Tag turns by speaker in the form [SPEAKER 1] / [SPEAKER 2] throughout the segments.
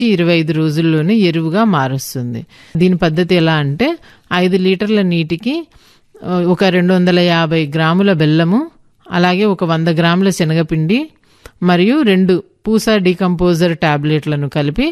[SPEAKER 1] 25 రోజుల్లోనే ఎరువుగా మారుస్తుంది. దీని పద్ధతి ఎలా అంటే 5 లీటర్ల నీటికి ఒక 250 గ్రాముల బెల్లము, అలాగే ఒక 100 గ్రాముల శనగపిండి మరియు 2 పూసా డీకంపోజర్ టాబ్లెట్లను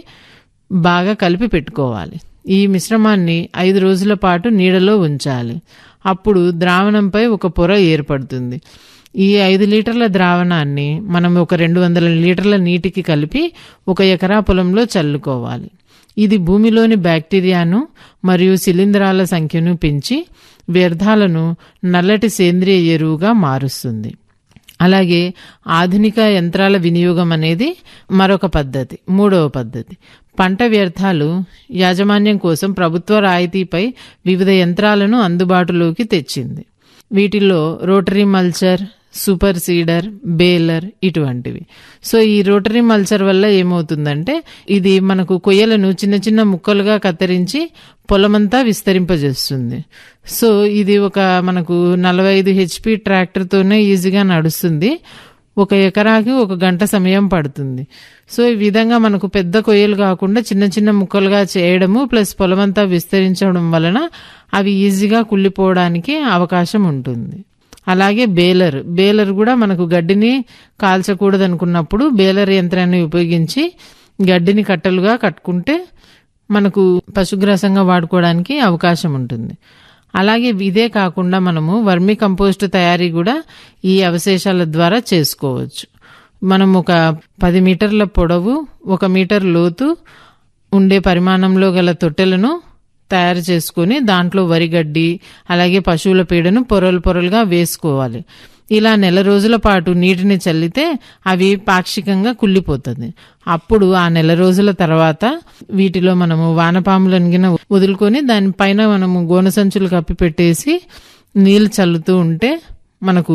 [SPEAKER 1] బాగా కలిపి పెట్టుకోవాలి. ఈ మిశ్రమాన్ని 5 రోజుల పాటు నీడలో ఉంచాలి. అప్పుడు ద్రావణంపై ఒక పొర ఏర్పడుతుంది. ఈ 5 లీటర్ల ద్రావణాన్ని మనం ఒక 200 లీటర్ల నీటికి కలిపి 1 ఎకరా పొలంలో చల్లుకోవాలి. ఇది భూమిలోని బ్యాక్టీరియాను మరియు శిలీంధ్రాల సంఖ్యను పెంచి వ్యర్థాలను నల్లటి సేంద్రియ ఎరువుగా మారుస్తుంది. అలాగే ఆధునిక యంత్రాల వినియోగం అనేది మరొక పద్ధతి. 3వ పద్ధతి పంట వ్యర్థాలు యాజమాన్యం కోసం ప్రభుత్వ రాయితీపై వివిధ యంత్రాలను అందుబాటులోకి తెచ్చింది. వీటిల్లో rotary mulcher, super seeder, baler ఇటువంటివి. సో ఈ రోటరీ మల్చర్ వల్ల ఏమవుతుందంటే ఇది మనకు కొయ్యలను చిన్న చిన్న ముక్కలుగా కత్తిరించి పొలమంతా విస్తరింపజేస్తుంది. సో ఇది ఒక మనకు 45 HP ట్రాక్టర్తోనే ఈజీగా నడుస్తుంది. 1 ఎకరాకి 1 గంట సమయం పడుతుంది. సో ఈ విధంగా మనకు పెద్ద కొయ్యలు కాకుండా చిన్న చిన్న ముక్కలుగా చేయడము ప్లస్ పొలమంతా విస్తరించడం వలన అవి ఈజీగా కుళ్ళిపోవడానికి అవకాశం ఉంటుంది. అలాగే బేలర్ కూడా మనకు గడ్డిని కాల్చకూడదు అనుకున్నప్పుడు బేలర్ యంత్రాన్ని ఉపయోగించి గడ్డిని కట్టలుగా కట్టుకుంటే మనకు పశుగ్రాసంగా వాడుకోవడానికి అవకాశం ఉంటుంది. అలాగే ఇదే కాకుండా మనము వర్మీ కంపోస్ట్ తయారీ కూడా ఈ అవశేషాల ద్వారా చేసుకోవచ్చు. మనం ఒక 10 మీటర్ల పొడవు 1 మీటర్ లోతు ఉండే పరిమాణంలో గల తొట్టెలను తయారు చేసుకొని దాంట్లో వరిగడ్డి అలాగే పశువుల పేడను పొరలుగా వేసుకోవాలి. ఇలా నెల రోజుల పాటు నీటిని చల్లితే అవి పాక్షికంగా కుళ్ళిపోతుంది. అప్పుడు ఆ నెల రోజుల తర్వాత వీటిలో మనము వానపాములను వదులుకొని దానిపైన మనము గోనె సంచులు కప్పి పెట్టేసి నీళ్లు చల్లుతూ ఉంటే మనకు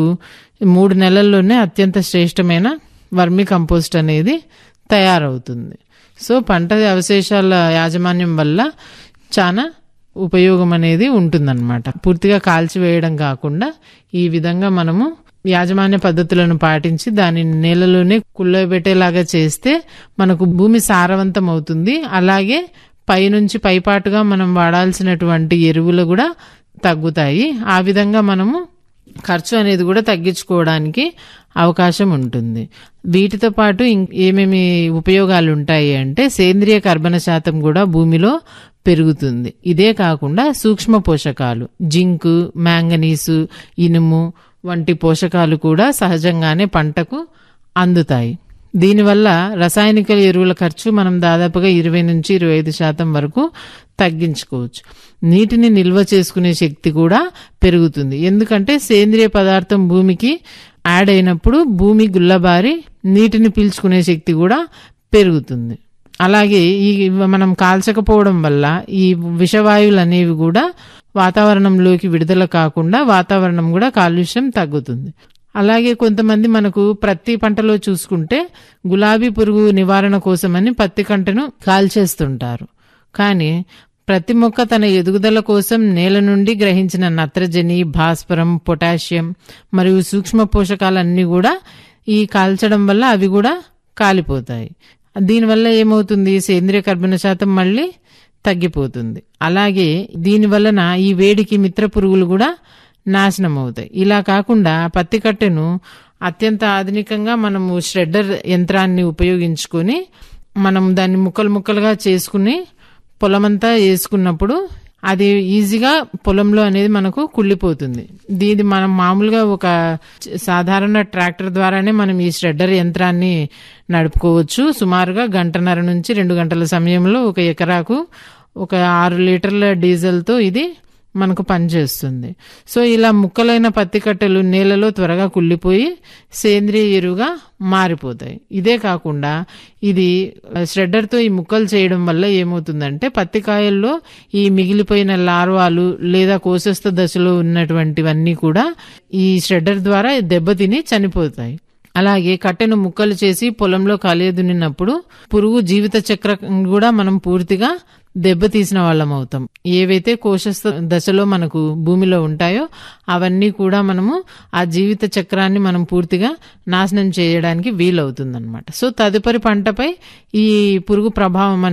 [SPEAKER 1] 3 నెలల్లోనే అత్యంత శ్రేష్టమైన వర్మీ కంపోస్ట్ అనేది తయారవుతుంది. సో పంట అవశేషాల యాజమాన్యం వల్ల చాలా ఉపయోగం అనేది ఉంటుందన్నమాట. పూర్తిగా కాల్చివేయడం కాకుండా ఈ విధంగా మనము యాజమాన్య పద్ధతులను పాటించి దానిని నేలలోనే కుళ్ళబెట్టేలాగా చేస్తే మనకు భూమి సారవంతం అవుతుంది. అలాగే పైనుంచి పైపాటుగా మనం వాడాల్సినటువంటి ఎరువులు కూడా తగ్గుతాయి. ఆ విధంగా మనము ఖర్చు అనేది కూడా తగ్గించుకోవడానికి అవకాశం ఉంటుంది. వీటితో పాటు ఏమేమి ఉపయోగాలు ఉంటాయి అంటే సేంద్రియ కర్బన శాతం కూడా భూమిలో పెరుగుతుంది. ఇదే కాకుండా సూక్ష్మ పోషకాలు జింక్, మ్యాంగనీసు, ఇనుము వంటి పోషకాలు కూడా సహజంగానే పంటకు అందుతాయి. దీనివల్ల రసాయనిక ఎరువుల ఖర్చు మనం దాదాపుగా 20-25% వరకు తగ్గించుకోవచ్చు. నీటిని నిల్వ చేసుకునే శక్తి కూడా పెరుగుతుంది. ఎందుకంటే సేంద్రియ పదార్థం భూమికి యాడ్ అయినప్పుడు భూమి గుల్లబారి నీటిని పీల్చుకునే శక్తి కూడా పెరుగుతుంది. అలాగే ఈ మనం కాల్చకపోవడం వల్ల ఈ విషవాయువులు అనేవి కూడా వాతావరణంలోకి విడుదల కాకుండా వాతావరణం కూడా కాలుష్యం తగ్గుతుంది. అలాగే కొంతమంది మనకు ప్రతి పంటలో చూసుకుంటే గులాబీ పురుగు నివారణ కోసమని పత్తి కంటను కాల్చేస్తుంటారు. కానీ ప్రతి మొక్క తన ఎదుగుదల కోసం నేల నుండి గ్రహించిన నత్రజని, భాస్వరం, పొటాషియం మరియు సూక్ష్మ పోషకాలన్నీ కూడా ఈ కాల్చడం వల్ల అవి కూడా కాలిపోతాయి. దీనివల్ల ఏమవుతుంది, సేంద్రియ కర్బన శాతం మళ్ళీ తగ్గిపోతుంది. అలాగే దీని వలన ఈ వేడికి మిత్ర పురుగులు కూడా నాశనం అవుతాయి. ఇలా కాకుండా పత్తి కట్టెను అత్యంత ఆధునికంగా మనము ష్రెడ్డర్ యంత్రాన్ని ఉపయోగించుకొని మనం దాన్ని ముక్కలుగా చేసుకుని పొలమంతా వేసుకున్నప్పుడు అది ఈజీగా పొలంలో అనేది మనకు కుళ్ళిపోతుంది. దీని మనం మామూలుగా ఒక సాధారణ ట్రాక్టర్ ద్వారానే మనం ఈ ష్రెడ్డర్ యంత్రాన్ని నడుపుకోవచ్చు. సుమారుగా 1.5 నుంచి 2 గంటల సమయంలో 1 ఎకరాకు 6 లీటర్ల డీజిల్తో ఇది మనకు పనిచేస్తుంది. సో ఇలా ముక్కలైన పత్తి కట్టెలు నేలలో త్వరగా కుళ్ళిపోయి సేంద్రియ ఎరువుగా మారిపోతాయి. ఇదే కాకుండా ఇది ష్రెడ్డర్తో ఈ ముక్కలు చేయడం వల్ల ఏమవుతుందంటే పత్తికాయల్లో ఈ మిగిలిపోయిన లార్వాలు లేదా కోశస్థ దశలో ఉన్నటువంటివన్నీ కూడా ఈ ష్రెడ్డర్ ద్వారా దెబ్బతిని చనిపోతాయి. అలాగే కట్టెను ముక్కలు చేసి పొలంలో కలియదునినప్పుడు పురుగు జీవిత చక్రం కూడా మనం పూర్తిగా దెబ్బతీసిన వాళ్ళం అవుతాం. ఏవైతే కోశస్థ దశలో మనకు భూమిలో ఉంటాయో అవన్నీ కూడా మనము ఆ జీవిత చక్రాన్ని మనం పూర్తిగా నాశనం చేయడానికి వీలవుతుందన్నమాట. సో తదుపరి పంటపై ఈ పురుగు ప్రభావం